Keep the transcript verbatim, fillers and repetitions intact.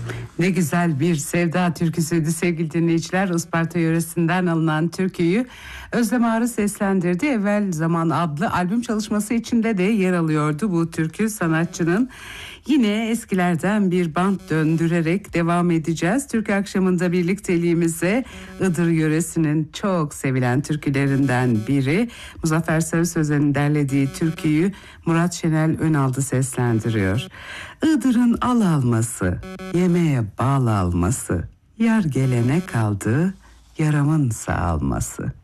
Ne güzel bir sevda türküsüydü sevgili dinleyiciler. Isparta yöresinden alınan türküyü Özlem Ağrı seslendirdi. Evvel Zaman adlı albüm çalışması içinde de yer alıyordu bu türkü sanatçının. Yine eskilerden bir bant döndürerek devam edeceğiz. Türkü akşamında birlikteliğimize Iğdır yöresinin çok sevilen türkülerinden biri. Muzaffer Sarı Sözen'in derlediği türküyü Murat Şenel Önaldı seslendiriyor. Iğdır'ın al alması, yemeğe bal alması, yar gelene kaldı, yaramın sağalması.